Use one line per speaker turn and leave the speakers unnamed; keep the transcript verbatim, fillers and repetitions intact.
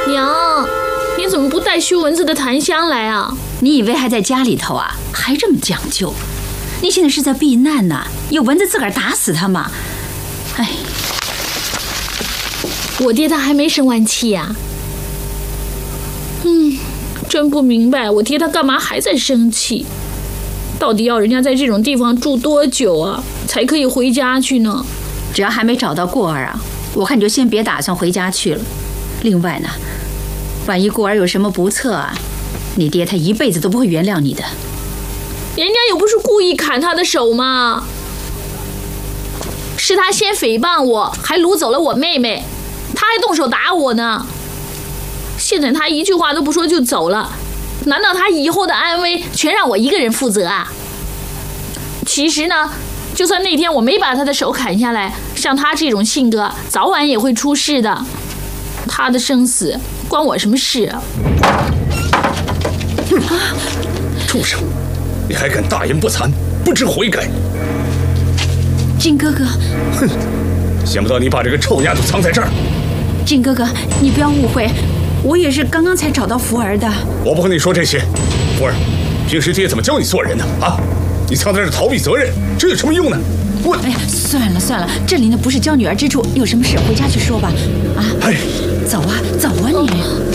娘，你怎么不带驱蚊子的檀香来啊？
你以为还在家里头啊？还这么讲究？你现在是在避难呢，有蚊子自个儿打死它嘛。哎，
我爹他还没生完气呀、啊。嗯，真不明白我爹他干嘛还在生气？到底要人家在这种地方住多久啊，才可以回家去呢？
只要还没找到过儿啊，我看你就先别打算回家去了。另外呢，万一过儿有什么不测啊，你爹他一辈子都不会原谅你的。
人家又不是故意砍他的手嘛，是他先诽谤我，还掳走了我妹妹，他还动手打我呢。现在他一句话都不说就走了，难道他以后的安危全让我一个人负责啊？其实呢，就算那天我没把他的手砍下来，像他这种性格，早晚也会出事的。他的生死关我什么事啊？
哼！畜生！你还敢大言不惭，不知悔改！
金哥哥，
哼！想不到你把这个臭丫头藏在这儿。
金哥哥，你不要误会，我也是刚刚才找到福儿的。
我不和你说这些，福儿，平时爹怎么教你做人呢？啊，你藏在这儿逃避责任，这有什么用呢？我……
哎呀，算了算了，这里呢不是教女儿之处，有什么事回家去说吧。啊，
哎，
走啊走啊你！